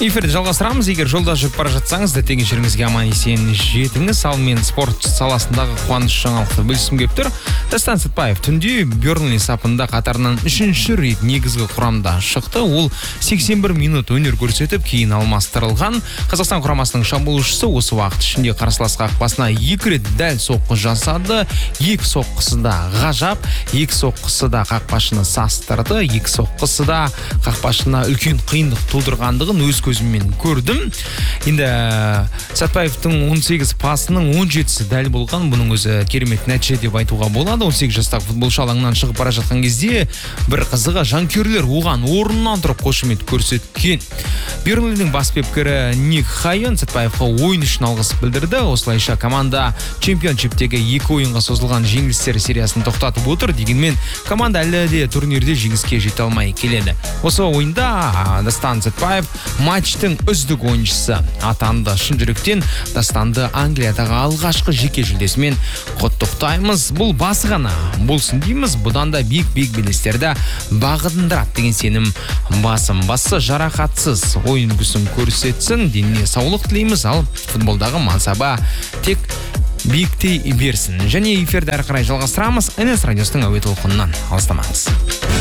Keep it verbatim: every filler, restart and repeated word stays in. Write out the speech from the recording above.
Эфирді жалғастырамыз. Егер жолда жүріп бара жатсаңыз, дәтеген жеріңізге аман есен жетіңіз. Ал мен спорт саласындағы қуаныш жаңалықты бөліскім келіп тұр. Дастан Сәтбаев түнде Бернли сапында қатарынан үшінші рет негізгі құрамда шықты. Ол сексен бір минут өнер көрсетіп, кейін алмастырылған. Қазақстан құрамасының шабуылшысы осы уақыт ішінде қарсылас қақпасына екі рет дәл соққы жасады. Екі соққысы да ғажап, екі соққысы да қақпашыны састырды, екі соққысы да қақпашына үлкен қиындық тудырғандығын өз көзіммен көрдім. Енді Сәтбаевтың он сегіз пасының он жетісі дәл болған. Бұның өзі керемет нәтиже деп айтуға болады. он сегіз жастағы футболшы алаңнан шығып бара жатқан кезде бір қызығы жанкүйерлер оған орнынан тұрып қошемет көрсеткен. Бернлидің бас бапкері Ник Хайон Сәтбаевқа ойын үшін алғыс білдірді. Осылайша команда чемпионшиптегі екі ойынға созылған жеңілістер сериясын тоқтатып отыр. Дегенмен команда әлі де турнирде жеңіске жете алмай келеді. Осы ойында Дастан Сәтбаев матчтың үздік ойыншысы атанды. Шын жүректен Дастанды Англиядағы алғашқы жеке жүлдесімен құттықтаймыз. Бұл басы ғана болсын дейміз. Бұдан да биік-биік белестерді бағындырады деген сенім басым. Басы жарақатсыз ойын үлгісін көрсетсін, деніне саулық тілейміз. Ал футболдағы мансаба тек биіктей берсін. Және эфирді әрі қарай жалғастырамыз. эн эс радиосының әуе толқынынан алыстамаңыз.